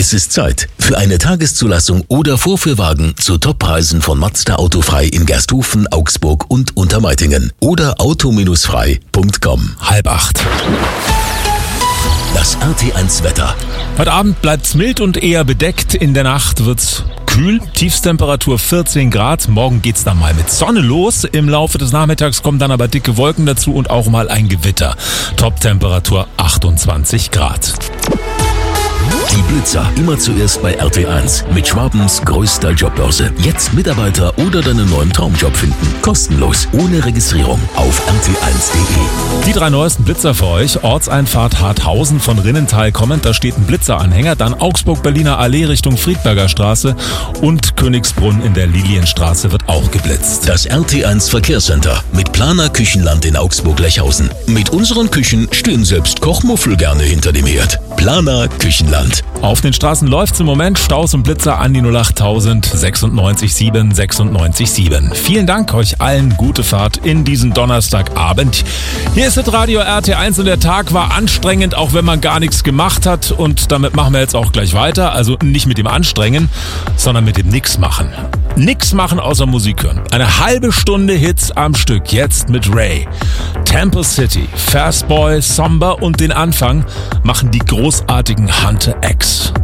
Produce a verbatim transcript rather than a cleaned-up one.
Es ist Zeit für eine Tageszulassung oder Vorführwagen zu Toppreisen von Mazda Autofrei in Gersthofen, Augsburg und Untermeitingen oder auto frei punkt com. Halb acht. Das R T eins Wetter. Heute Abend bleibt's mild und eher bedeckt. In der Nacht wird's kühl. Tiefstemperatur vierzehn Grad. Morgen geht's dann mal mit Sonne los. Im Laufe des Nachmittags kommen dann aber dicke Wolken dazu und auch mal ein Gewitter. Toptemperatur achtundzwanzig Grad. Die Blitzer, immer zuerst bei R T eins. Mit Schwabens größter Jobbörse. Jetzt Mitarbeiter oder deinen neuen Traumjob finden. Kostenlos, ohne Registrierung. Auf r t eins punkt de. Die drei neuesten Blitzer für euch. Ortseinfahrt Harthausen von Rinnental kommend. Da steht ein Blitzeranhänger. Dann Augsburg-Berliner Allee Richtung Friedberger Straße. Und Königsbrunn in der Lilienstraße wird auch geblitzt. Das R T eins Verkehrscenter mit Planer Küchenland in Augsburg-Lechhausen. Mit unseren Küchen stehen selbst Kochmuffel gerne hinter dem Herd. Planer Küchenland. Auf den Straßen läuft's im Moment. Staus und Blitzer an die null acht null sechsundneunzig sieben sechsundneunzig sieben. Vielen Dank euch allen. Gute Fahrt in diesen Donnerstagabend. Hier ist das Radio R T eins und der Tag war anstrengend, auch wenn man gar nichts gemacht hat. Und damit machen wir jetzt auch gleich weiter. Also nicht mit dem Anstrengen, sondern mit dem Nix machen. Nix machen außer Musik hören. Eine halbe Stunde Hits am Stück. Jetzt mit Ray. Temple City, Fastboy, Somber und den Anfang machen die großartigen Hunter X.